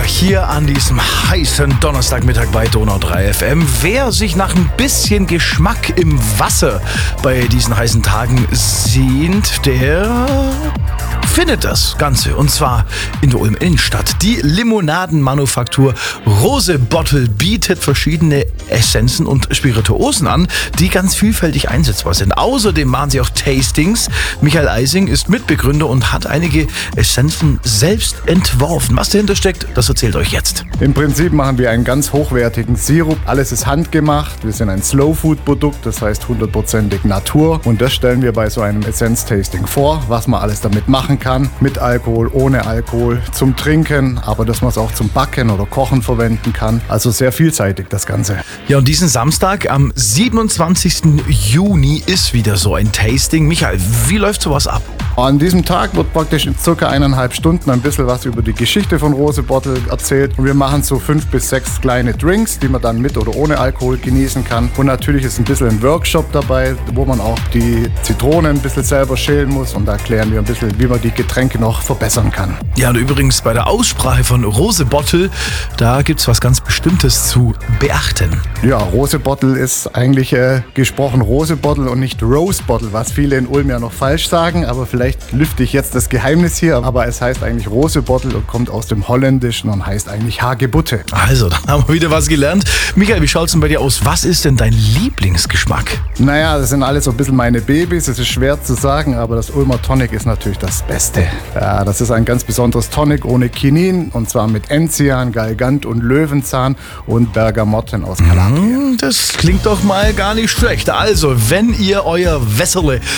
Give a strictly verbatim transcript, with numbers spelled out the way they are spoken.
hier an diesem heißen Donnerstagmittag bei Donau drei F M. Wer sich nach ein bisschen Geschmack im Wasser bei diesen heißen Tagen sehnt, der findet das Ganze. Und zwar in der Ulm Innenstadt. Die Limonadenmanufaktur Rose Bottle bietet verschiedene Essenzen und Spirituosen an, die ganz vielfältig einsetzbar sind. Außerdem machen sie auch Tastings. Michael Eising ist Mitbegründer und hat einige Essenzen selbst entworfen. Was dahinter steckt, das erzählt euch jetzt. Im Prinzip machen wir einen ganz hochwertigen Sirup. Alles ist handgemacht. Wir sind ein Slow-Food-Produkt, das heißt hundertprozentig Natur. Und das stellen wir bei so einem Essenz-Tasting vor, was man alles damit machen kann. Mit Alkohol, ohne Alkohol, zum Trinken, aber dass man es auch zum Backen oder Kochen verwenden kann. Also sehr vielseitig das Ganze. Ja, und diesen Samstag am siebenundzwanzigsten Juni ist wieder so ein Tasting. Michael, wie läuft sowas ab? An diesem Tag wird praktisch in circa eineinhalb Stunden ein bisschen was über die Geschichte von Rose Bottle erzählt. Und wir machen so fünf bis sechs kleine Drinks, die man dann mit oder ohne Alkohol genießen kann. Und natürlich ist ein bisschen ein Workshop dabei, wo man auch die Zitronen ein bisschen selber schälen muss. Und da erklären wir ein bisschen, wie man die Getränke noch verbessern kann. Ja, und übrigens bei der Aussprache von Rose Bottle, da gibt es was ganz Bestimmtes zu beachten. Ja, Rose Bottle ist eigentlich äh, gesprochen Rose Bottle und nicht Rose Bottle, was viele in Ulm ja noch falsch sagen. Aber vielleicht lüfte ich jetzt das Geheimnis hier. Aber es heißt eigentlich Rose Bottle und kommt aus dem Holländischen und heißt eigentlich Hagebutte. Also, da haben wir wieder was gelernt. Michael, wie schaut es denn bei dir aus? Was ist denn dein Lieblingsgeschmack? Naja, das sind alles so ein bisschen meine Babys. Es ist schwer zu sagen, aber das Ulmer Tonic ist natürlich das Beste. Ja, das ist ein ganz besonderes Tonic ohne Chinin und zwar mit Enzian, Galgant und Löwenzahn und Bergamotten aus Kalabrien. Das klingt doch mal gar nicht schlecht. Also, wenn ihr euer Wässerle